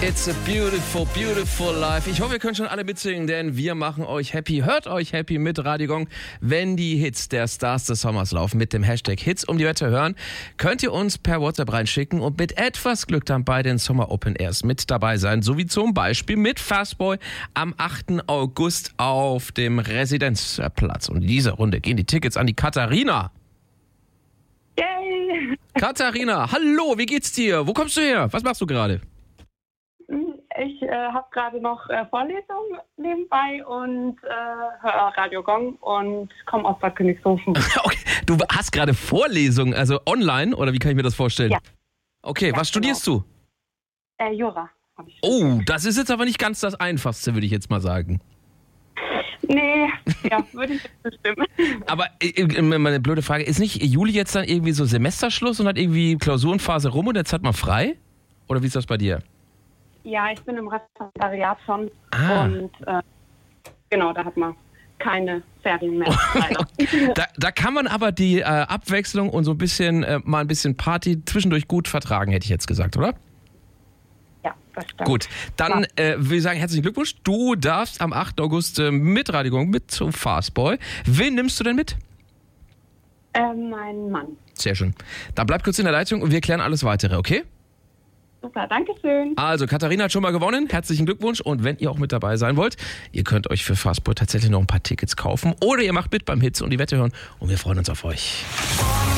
It's a beautiful, beautiful life. Ich hoffe, ihr könnt schon alle mitsingen, denn wir machen euch happy. Hört euch happy mit Radio Gong. Wenn die Hits der Stars des Sommers laufen, mit dem Hashtag Hits um die Wette hören, könnt ihr uns per WhatsApp reinschicken und mit etwas Glück dann bei den Sommer Open Airs mit dabei sein. So wie zum Beispiel mit Fastboy am 8. August auf dem Residenzplatz. Und in dieser Runde gehen die Tickets an die Katharina. Yay! Katharina, hallo, wie geht's dir? Wo kommst du her? Was machst du gerade? Ich habe gerade noch Vorlesungen nebenbei und höre Radio Gong und komme aus Bad Königshofen. Okay. Du hast gerade Vorlesungen, also online, oder wie kann ich mir das vorstellen? Ja. Okay, Ja, was studierst du? Jura habe ich. Oh, das ist jetzt aber nicht ganz das Einfachste, würde ich jetzt mal sagen. Nee, ja, würde ich jetzt bestimmen. Aber meine blöde Frage, ist nicht Juli jetzt dann irgendwie so Semesterschluss und hat irgendwie Klausurenphase rum und jetzt hat man frei? Oder wie ist das bei dir? Ja, ich bin im Referendariat schon Ah. und genau, da hat man keine Ferien mehr. leider. Da kann man aber die Abwechslung und so ein bisschen mal ein bisschen Party zwischendurch gut vertragen, hätte ich jetzt gesagt, oder? Ja, das stimmt. Gut, dann will ich sagen, herzlichen Glückwunsch. Du darfst am 8. August mit Radio Gong, mit zum Fastboy. Wen nimmst du denn mit? Mein Mann. Sehr schön. Dann bleib kurz in der Leitung und wir klären alles Weitere, okay? Super, danke schön. Also, Katharina hat schon mal gewonnen. Herzlichen Glückwunsch. Und wenn ihr auch mit dabei sein wollt, ihr könnt euch für Fastboy tatsächlich noch ein paar Tickets kaufen. Oder ihr macht mit beim Hits und die Wette hören. Und wir freuen uns auf euch.